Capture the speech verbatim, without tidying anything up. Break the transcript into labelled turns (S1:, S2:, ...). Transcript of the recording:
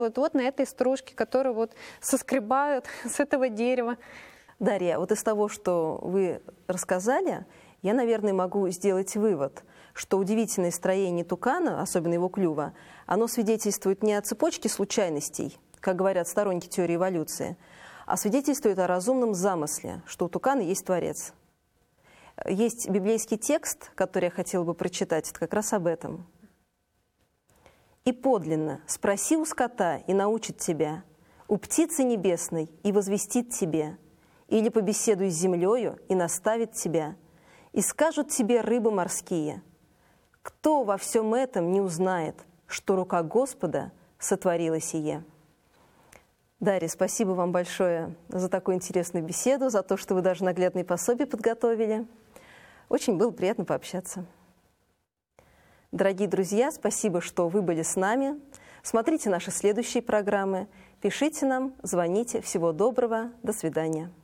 S1: Вот, вот на этой стружке, которую вот соскребают с этого дерева.
S2: Дарья, вот из того, что вы рассказали, я, наверное, могу сделать вывод, что удивительное строение тукана, особенно его клюва, оно свидетельствует не о цепочке случайностей, как говорят сторонники теории эволюции, а свидетельствует о разумном замысле, что у тукана есть творец. Есть библейский текст, который я хотела бы прочитать, это как раз об этом. «И подлинно спроси у скота, и научит тебя, у птицы небесной, и возвестит тебе, или побеседуй с землею, и наставит тебя, и скажут тебе рыбы морские. Кто во всем этом не узнает, что рука Господа сотворила сие?» Дарья, спасибо вам большое за такую интересную беседу, за то, что вы даже наглядные пособия подготовили. Очень было приятно пообщаться. Дорогие друзья, спасибо, что вы были с нами. Смотрите наши следующие программы, пишите нам, звоните. Всего доброго, до свидания.